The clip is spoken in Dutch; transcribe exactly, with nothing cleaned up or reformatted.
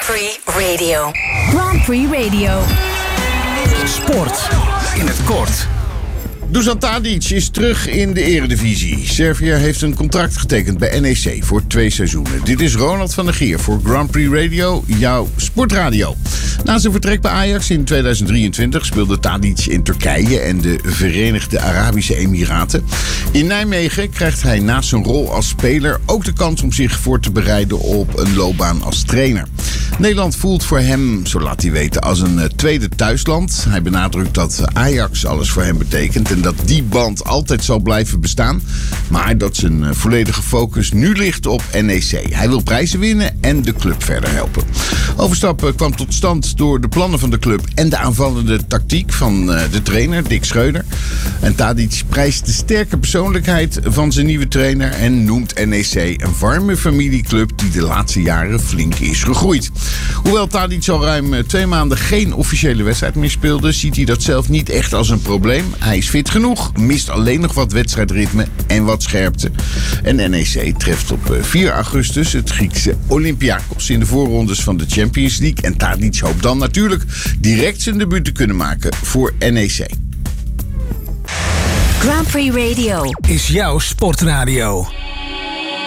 Prix Radio. Grand Prix Radio. Sport in het kort. Dusan Tadic is terug in de Eredivisie. Servië heeft een contract getekend bij N E C voor twee seizoenen. Dit is Ronald van der Geer voor Grand Prix Radio, jouw sportradio. Na zijn vertrek bij Ajax in tweeduizend drieëntwintig speelde Tadic in Turkije en de Verenigde Arabische Emiraten. In Nijmegen krijgt hij naast zijn rol als speler ook de kans om zich voor te bereiden op een loopbaan als trainer. Nederland voelt voor hem, zo laat hij weten, als een tweede thuisland. Hij benadrukt dat Ajax alles voor hem betekent en dat die band altijd zal blijven bestaan. Maar dat zijn volledige focus nu ligt op N E C. Hij wil prijzen winnen en de club verder helpen. Overstap kwam tot stand door de plannen van de club en de aanvallende tactiek van de trainer Dick Schreuder. En Tadic prijst de sterke persoonlijkheid van zijn nieuwe trainer en noemt N E C een warme familieclub die de laatste jaren flink is gegroeid. Hoewel Tadic al ruim twee maanden geen officiële wedstrijd meer speelde, ziet hij dat zelf niet echt als een probleem. Hij is fit genoeg, mist alleen nog wat wedstrijdritme en wat scherpte. En N E C treft op vier augustus het Griekse Olympiakos in de voorrondes van de Champions League. En Tadic hoopt dan natuurlijk direct zijn debuut te kunnen maken voor N E C. Grand Prix Radio Is jouw sportradio.